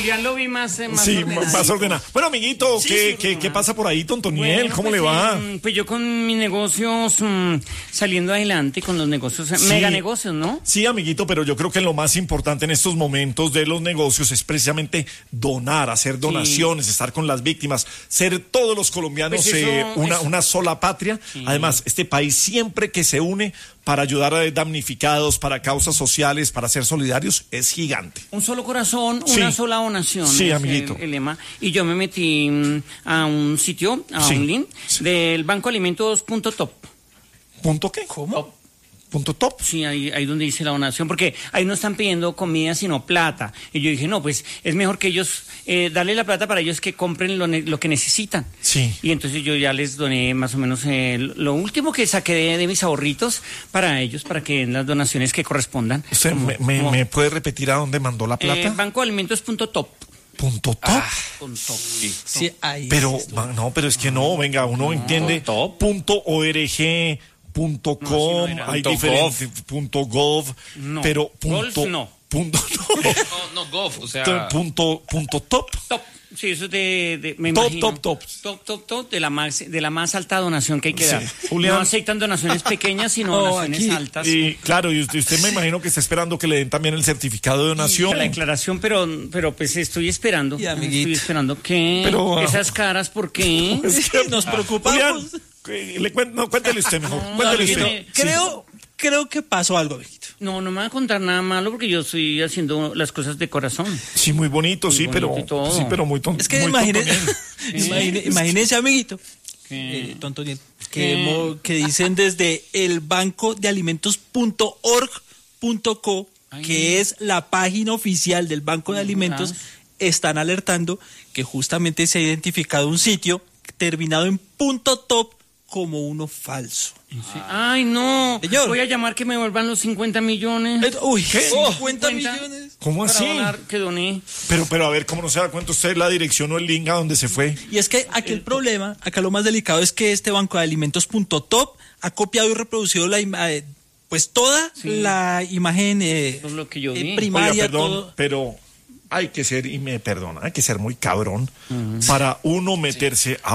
Julián lo vi más Sí, ordenadito. más ordenado. Bueno, amiguito, Sí, ¿qué sí, ordenado. pasa por ahí, Tontoniel? Bueno, ¿Cómo pues, le va? Pues yo con mis negocios saliendo adelante, con los negocios, Sí. mega negocios, ¿no? Sí, amiguito, pero yo creo que lo más importante en estos momentos de los negocios es precisamente donar, hacer donaciones, estar con las víctimas, ser todos los colombianos Pues eso- una sola patria. Además, este país siempre que se une para ayudar a damnificados, para causas sociales, para ser solidarios, es gigante. Un solo corazón, Sí. una sola donación. Sí, es amiguito. el lema. Y yo me metí a un sitio, a Sí. un link del Banco Alimentos.top. ¿Punto qué? ¿Cómo? ¿Punto top? Sí, ahí donde dice la donación, porque ahí no están pidiendo comida, sino plata. Y yo dije, no, pues es mejor que ellos, darle la plata para ellos que compren lo que necesitan. Sí. Y entonces yo ya les doné más o menos lo último que saqué de mis ahorritos para ellos, para que den las donaciones que correspondan. ¿Usted me puede repetir a dónde mandó la plata? Bancoalimentos.top. ¿Punto top? Sí, ahí. Pero, no, pero es que no, venga, uno entiende top. .org, .com, No, sí, no era. hay Punto diferentes, .gov, No. pero Golf, no. No, Goff, o sea... punto top. Top. Sí, eso es me Top, imagino. top. de la más alta donación que hay que Sí. dar. Julián. No aceptan donaciones pequeñas, sino Oh, donaciones aquí. altas. Y claro, y usted me imagino que está esperando que le den también el certificado de donación. La declaración, pero pues estoy esperando. Y, amiguito. Estoy esperando que Pero, esas caras, ¿por qué? Es que Nos preocupamos. Julián, cuéntele usted mejor. Cuéntele amiguito. usted. Creo que pasó algo, amiguito. No me va a contar nada malo porque yo estoy haciendo las cosas de corazón. Sí, muy bonito, Muy sí, bonito y todo. muy tonto. Es que muy imagínese, amiguito, ¿Qué? tonto Niel, ¿Qué? que dicen desde el banco de alimentos.org.co, que es la página oficial del Banco de Alimentos, están alertando que justamente se ha identificado un sitio terminado en .top como uno falso. Sí. Ay, no. Señor. Voy a llamar que me vuelvan los 50 millones. Uy, ¿Qué? 50 50. millones. ¿Cómo Para así? donar, que doné. Pero a ver, ¿cómo no se da cuenta usted la dirección o el link a donde se fue? Y es que aquí el problema, acá lo más delicado es que este banco de alimentos.top ha copiado y reproducido pues toda la imagen Eso es lo que yo vi. primaria, Oiga, perdón, todo. pero hay que ser, y me perdona, hay que ser muy cabrón para uno meterse a